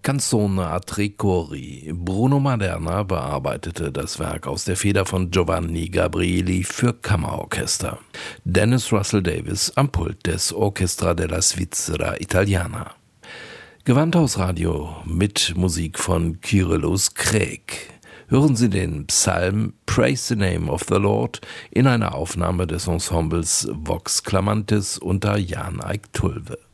Canzone a tre cori. Bruno Maderna bearbeitete das Werk aus der Feder von Giovanni Gabrieli für Kammerorchester. Dennis Russell Davis am Pult des Orchestra della Svizzera Italiana. Gewandhausradio mit Musik von Kyrillos Craig. Hören Sie den Psalm Praise the Name of the Lord in einer Aufnahme des Ensembles Vox Clamantis unter Jan Eik Tulve.